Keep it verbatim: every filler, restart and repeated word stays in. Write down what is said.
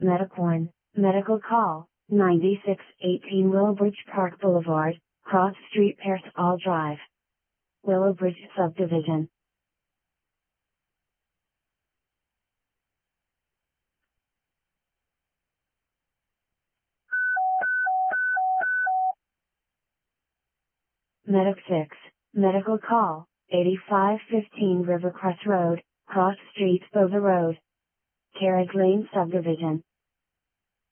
Medic one, Medical Call, ninety-six eighteen Willowbridge Park Boulevard, Cross Street Pearsall Drive. Willowbridge Subdivision. Medic six, Medical Call, eighty-five fifteen Rivercrest Road, Cross Street Bova Road. Carriage Lane Subdivision.